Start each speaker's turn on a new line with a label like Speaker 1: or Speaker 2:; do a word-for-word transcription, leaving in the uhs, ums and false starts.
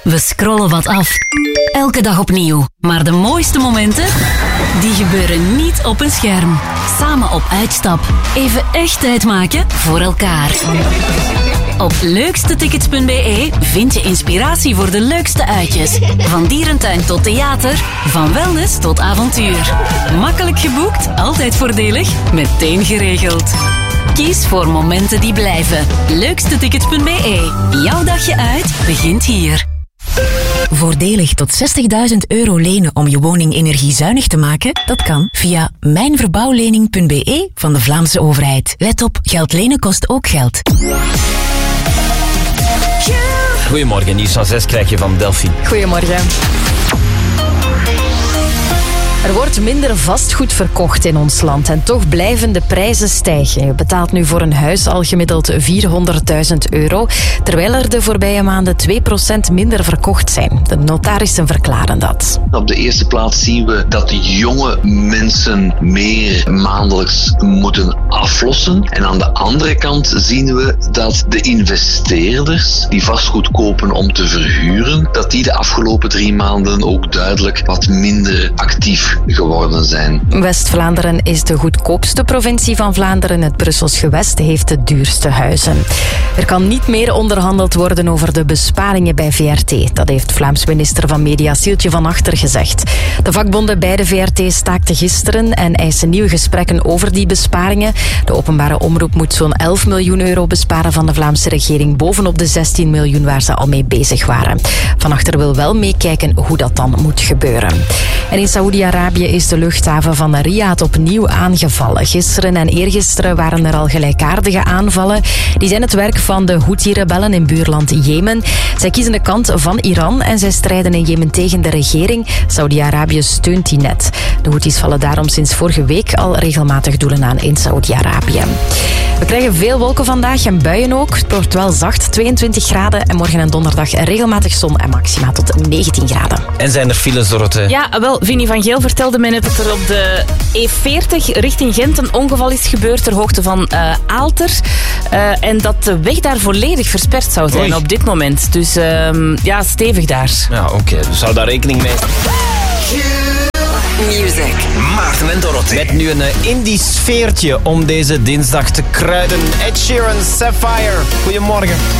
Speaker 1: We scrollen wat af. Elke dag opnieuw. Maar de mooiste momenten, die gebeuren niet op een scherm. Samen op uitstap. Even echt tijd maken voor elkaar. Op leukstetickets punt b e vind je inspiratie voor de leukste uitjes. Van dierentuin tot theater, van wellness tot avontuur. Makkelijk geboekt, altijd voordelig, meteen geregeld. Kies voor momenten die blijven. leukstetickets punt b e. Jouw dagje uit begint hier. Voordelig tot zestigduizend euro lenen om je woning energiezuinig te maken? Dat kan via mijnverbouwlening punt b e van de Vlaamse overheid. Let op, geld lenen kost ook geld.
Speaker 2: Goedemorgen, nieuws van zes krijg je van Delphine.
Speaker 3: Goedemorgen. Er wordt minder vastgoed verkocht in ons land en toch blijven de prijzen stijgen. Je betaalt nu voor een huis al gemiddeld vierhonderdduizend euro, terwijl er de voorbije maanden twee procent minder verkocht zijn. De notarissen verklaren dat.
Speaker 4: Op de eerste plaats zien we dat jonge mensen meer maandelijks moeten aflossen. En aan de andere kant zien we dat de investeerders die vastgoed kopen om te verhuren, dat die de afgelopen drie maanden ook duidelijk wat minder actief geworden zijn.
Speaker 3: West-Vlaanderen is de goedkoopste provincie van Vlaanderen. Het Brussels gewest heeft de duurste huizen. Er kan niet meer onderhandeld worden over de besparingen bij V R T. Dat heeft Vlaams minister van Media Sieltje van Achter gezegd. De vakbonden bij de V R T staakten gisteren en eisen nieuwe gesprekken over die besparingen. De openbare omroep moet zo'n elf miljoen euro besparen van de Vlaamse regering, bovenop de zestien miljoen waar ze al mee bezig waren. Van Achter wil wel meekijken hoe dat dan moet gebeuren. En in Saoedi-Arabië is de luchthaven van Riyadh opnieuw aangevallen. Gisteren en eergisteren waren er al gelijkaardige aanvallen. Die zijn het werk van de Houthi-rebellen in buurland Jemen. Zij kiezen de kant van Iran en zij strijden in Jemen tegen de regering. Saoedi-Arabië steunt die net. De Houthis vallen daarom sinds vorige week al regelmatig doelen aan in Saoedi-Arabië. We krijgen veel wolken vandaag en buien ook. Het wordt wel zacht, tweeëntwintig graden. En morgen en donderdag regelmatig zon en maxima tot negentien graden.
Speaker 2: En zijn er files, Dorothee?
Speaker 5: Ja, wel, Vinnie van Geel vertelde mij net dat er op de E veertig richting Gent een ongeval is gebeurd ter hoogte van uh, Aalter. Uh, en dat de weg daar volledig versperd zou zijn. Oei. Op dit moment. Dus uh, ja, stevig daar.
Speaker 2: Ja, oké. Okay. Dus hou daar rekening mee.
Speaker 1: Music.
Speaker 2: Maarten en Dorothee. Met nu een indie sfeertje om deze dinsdag te kruiden. Ed Sheeran, Sapphire. Goedemorgen.